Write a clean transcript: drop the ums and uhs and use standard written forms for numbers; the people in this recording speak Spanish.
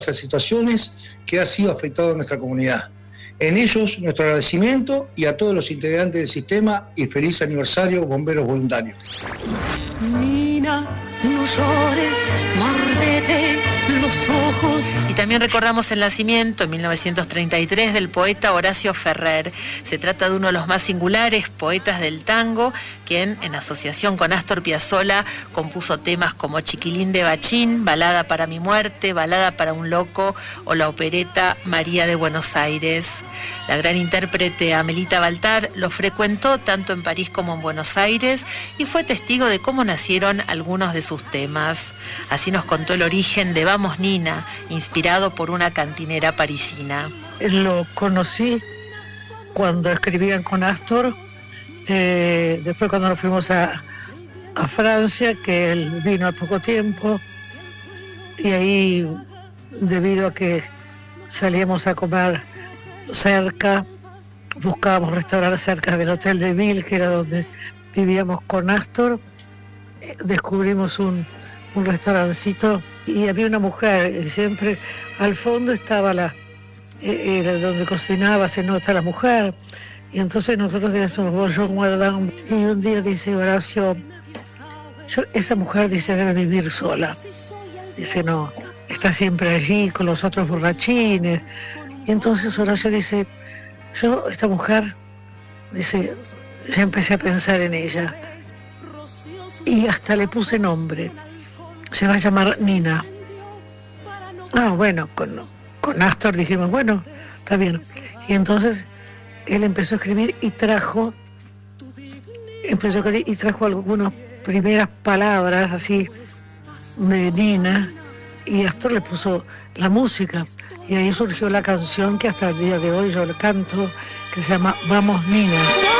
las situaciones que ha sido afectado a nuestra comunidad. En ellos, nuestro agradecimiento y a todos los integrantes del sistema y feliz aniversario, bomberos voluntarios. Nina, no llores, mordete los ojos. Y también recordamos el nacimiento en 1933 del poeta Horacio Ferrer. Se trata de uno de los más singulares poetas del tango, quien en asociación con Astor Piazzolla compuso temas como Chiquilín de Bachín, Balada para mi muerte, Balada para un loco o la opereta María de Buenos Aires. La gran intérprete Amelita Baltar lo frecuentó tanto en París como en Buenos Aires y fue testigo de cómo nacieron algunos de sus temas. Así nos contó el origen de Vamos Nina, inspirado por una cantinera parisina. Lo conocí cuando escribían con Astor, después cuando nos fuimos a Francia, que él vino al poco tiempo, y ahí, debido a que salíamos a comer cerca, buscábamos restaurantes cerca del Hotel de Ville, que era donde vivíamos con Astor, descubrimos un restaurancito y había una mujer, y siempre al fondo estaba era donde cocinaba, se nota la mujer, y entonces nosotros decíamos bonjour madame, y un día dice Horacio, esa mujer dice debe vivir sola, dice no, está siempre allí con los otros borrachines, y entonces Horacio dice, esta mujer, dice, ya empecé a pensar en ella, y hasta le puse nombre, se va a llamar Nina. Bueno, con Astor dijimos, bueno, está bien. Y entonces él empezó a escribir y trajo algunas primeras palabras así de Nina, y Astor le puso la música, y ahí surgió la canción que hasta el día de hoy yo le canto, que se llama Vamos Nina.